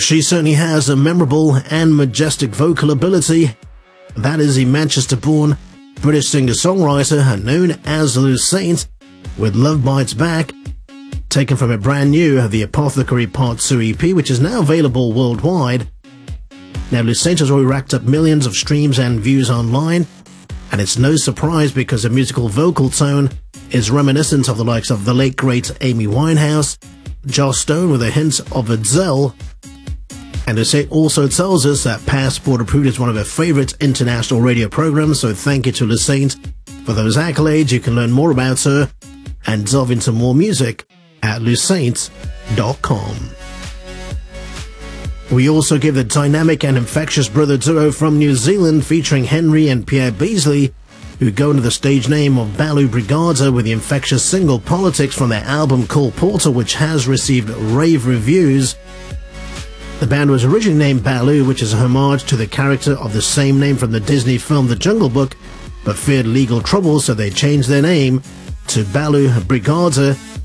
She certainly has a memorable and majestic vocal ability. That is a Manchester-born British singer-songwriter known as Lou Saint, with Love Bites Back, taken from a brand new The Apothecary Part 2 EP, which is now available worldwide. Now, Lou Saint has already racked up millions of streams and views online, and it's no surprise because her musical vocal tone is reminiscent of the likes of the late great Amy Winehouse, Joss Stone with a hint of Adele, and Lou Saint also tells us that Passport Approved is one of her favorite international radio programs, so thank you to Lou Saint for those accolades. You can learn more about her and delve into more music at lousaint.com. We also give the dynamic and infectious brother duo from New Zealand featuring Henry and Pierre Beasley, who go under the stage name of Balu Brigada, with the infectious single Politics from their album Cole Porter, which has received rave reviews. The band was originally named Balu, which is a homage to the character of the same name from the Disney film The Jungle Book, but feared legal trouble, so they changed their name to Balu Brigada,